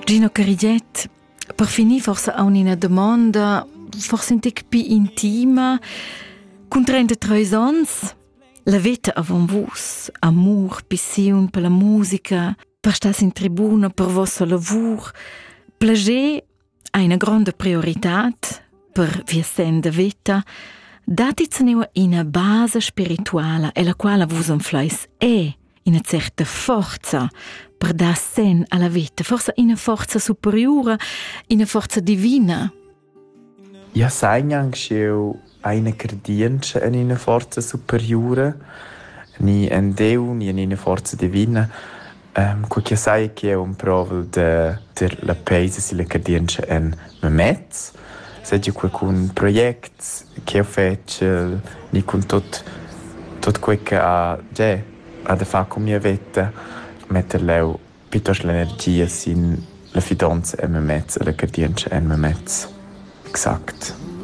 Gino Cariget, per finir forse a una domanda, forse un tic più intima, con 33 anni, la vita avon vos, amor, passione per la musica, per stare in tribuna, per vostro lavoro, plager ha una grande priorità per viestende vita, datizaneu una base spirituale e la quale vos influis è una certa forza per dar sen alla vita, forse una forza superiore, una forza divina. Ja sai anche una credenza in una forza superiore, ni in Dio, ni in una forza divina. Quel che sai che è un provo de la paese si la credenza in me mezzo. Seja qualcun progetto che ho fatto, ni con tutto quel che ha da fare con mia vita, metterle piuttosto l'energia sin la fidanza in me mezzo, la credenza in me mezzo. Exakt.